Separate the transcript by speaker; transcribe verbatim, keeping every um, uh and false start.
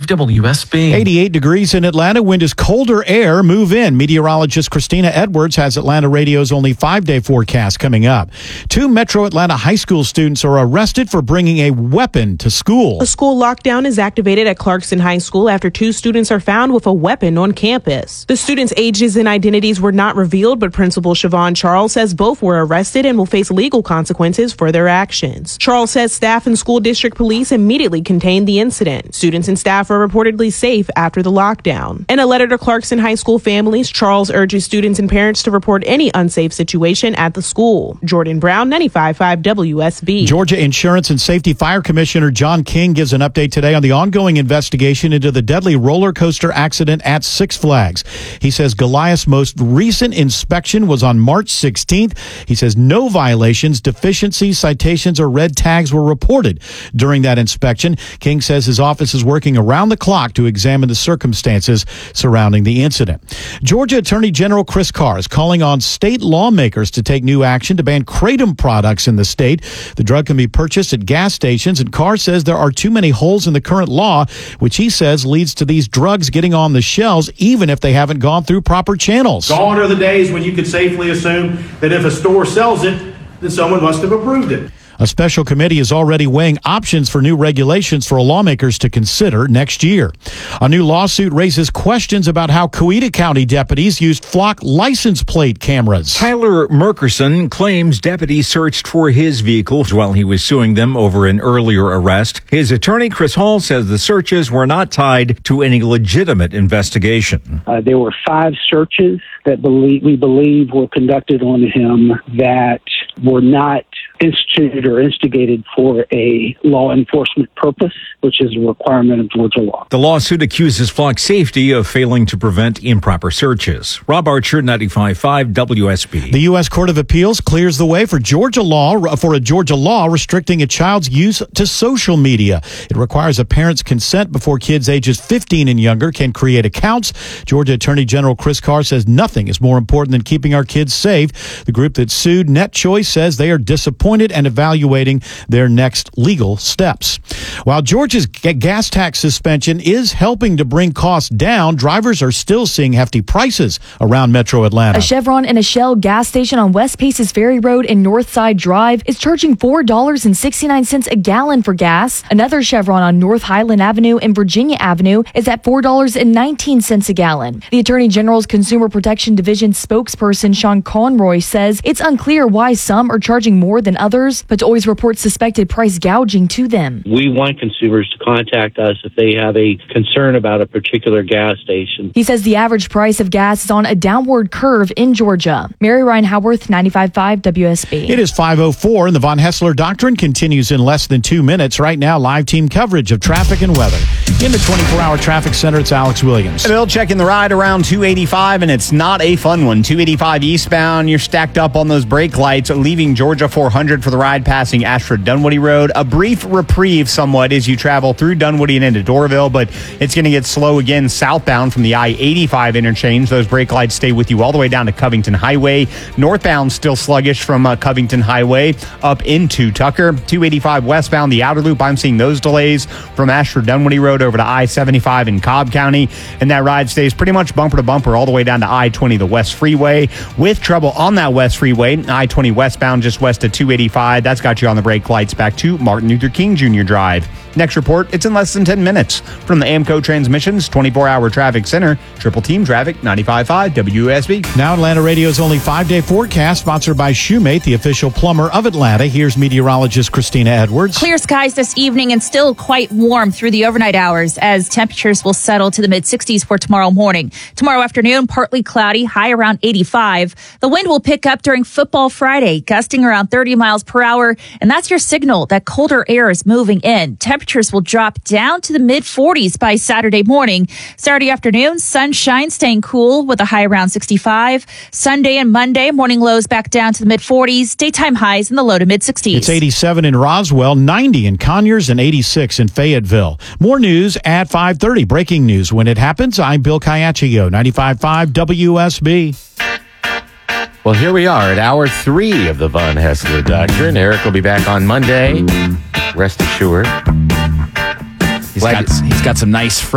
Speaker 1: W S B.
Speaker 2: eighty-eight degrees in Atlanta. Wind is colder air. Move in. Meteorologist Christina Edwards has Atlanta Radio's only five-day forecast coming up. Two Metro Atlanta high school students are arrested for bringing a weapon to school.
Speaker 3: A school lockdown is activated at Clarkson High School after two students are found with a weapon on campus. The students' ages and identities were not revealed, but Principal Siobhan Charles says both were arrested and will face legal consequences for their actions. Charles says staff and school district police immediately contained the incident. Students and staff are reportedly safe after the lockdown. In a letter to Clarkson High School families, Charles urges students and parents to report any unsafe situation at the school. Jordan Brown, ninety-five point five W S B.
Speaker 2: Georgia Insurance and Safety Fire Commissioner John King gives an update today on the ongoing investigation into the deadly roller coaster accident at Six Flags. He says Goliath's most recent inspection was on March sixteenth. He says no violations, deficiencies, citations, or red tags were reported during that inspection. King says his office is working around the clock to examine the circumstances surrounding the incident. Georgia Attorney General Chris Carr is calling on state lawmakers to take new action to ban kratom products in the state. The drug can be purchased at gas stations, and Carr says there are too many holes in the current law, which he says leads to these drugs getting on the shelves even if they haven't gone through proper channels.
Speaker 4: Gone are the days when you could safely assume that if a store sells it, then someone must have approved it.
Speaker 2: A special committee is already weighing options for new regulations for lawmakers to consider next year. A new lawsuit raises questions about how Coweta County deputies used flock license plate cameras.
Speaker 5: Tyler Merkerson claims deputies searched for his vehicle while he was suing them over an earlier arrest. His attorney, Chris Hall, says the searches were not tied to any legitimate investigation.
Speaker 6: Uh, there were five searches that believe, we believe were conducted on him that were not instituted or instigated for a law enforcement purpose, which is a requirement of Georgia law.
Speaker 5: The lawsuit accuses Flock Safety of failing to prevent improper searches. Rob Archer, ninety-five point five W S B.
Speaker 2: The U S Court of Appeals clears the way for Georgia law for a Georgia law restricting a child's use to social media. It requires a parent's consent before kids ages fifteen and younger can create accounts. Georgia Attorney General Chris Carr says nothing is more important than keeping our kids safe. The group that sued NetChoice says they are disappointed and evaluating their next legal steps. While Georgia's g- gas tax suspension is helping to bring costs down, drivers are still seeing hefty prices around Metro Atlanta.
Speaker 7: A Chevron and a Shell gas station on West Paces Ferry Road and Northside Drive is charging four dollars and sixty-nine cents a gallon for gas. Another Chevron on North Highland Avenue and Virginia Avenue is at four dollars and nineteen cents a gallon. The Attorney General's Consumer Protection Division spokesperson Sean Conroy says it's unclear why some are charging more than others, but always report suspected price gouging to them.
Speaker 8: We want consumers to contact us if they have a concern about a particular gas station.
Speaker 7: He says the average price of gas is on a downward curve in Georgia. Mary Ryan Howarth, ninety-five point five W S B.
Speaker 2: It is five oh four, and the Von Hessler Doctrine continues in less than two minutes. Right now, live team coverage of traffic and weather. In the twenty-four hour traffic center, it's Alex Williams.
Speaker 9: Bill checking the ride around two eighty-five, and it's not a fun one. two eighty-five eastbound, you're stacked up on those brake lights, leaving Georgia four hundred for the ride passing Ashford Dunwoody Road. A brief reprieve somewhat as you travel through Dunwoody and into Dorville, but it's going to get slow again southbound from the I eighty-five interchange. Those brake lights stay with you all the way down to Covington Highway. Northbound still sluggish from uh, Covington Highway up into Tucker. two eighty-five westbound, the outer loop, I'm seeing those delays from Ashford Dunwoody Road over to I seventy-five in Cobb County, and that ride stays pretty much bumper to bumper all the way down to I twenty, the West Freeway. With trouble on that West Freeway, I twenty westbound just west of two eighty-five. That's got you on the brake lights back to Martin Luther King Junior Drive. Next report, it's in less than ten minutes. From the AMCO Transmissions twenty-four hour Traffic Center, Triple Team Traffic, ninety-five point five W S B.
Speaker 2: Now Atlanta Radio's only five-day forecast, sponsored by Shoemate, the official plumber of Atlanta. Here's meteorologist Christina Edwards.
Speaker 10: Clear skies this evening and still quite warm through the overnight hours as temperatures will settle to the mid sixties for tomorrow morning. Tomorrow afternoon, partly cloudy, high around eighty-five. The wind will pick up during Football Friday, gusting around thirty miles per hour, and that's your signal that colder air is moving in. Temperatures will drop down to the mid forties by Saturday morning. Saturday afternoon, sunshine staying cool with a high around sixty-five. Sunday and Monday, morning lows back down to the mid forties. Daytime highs in the low to mid sixties.
Speaker 2: It's eighty-seven in Roswell, ninety in Conyers, and eighty-six in Fayetteville. More news at five thirty. Breaking news when it happens. I'm Bill Caiaccio, ninety-five point five W S B.
Speaker 11: Well, here we are at hour three of the Von Hessler Doctrine. Eric will be back on Monday. Rest assured.
Speaker 12: He's got, he's got some nice